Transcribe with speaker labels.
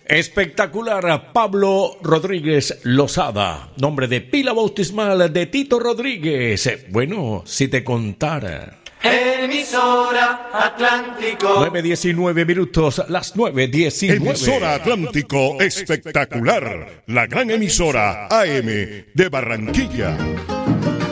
Speaker 1: Espectacular, Pablo Rodríguez Lozada, nombre de pila bautismal de Tito Rodríguez. Bueno, si te contara.
Speaker 2: Emisora Atlántico.
Speaker 1: 9:19 minutos, las 9:19.
Speaker 3: Emisora Atlántico Espectacular, la gran emisora AM de Barranquilla.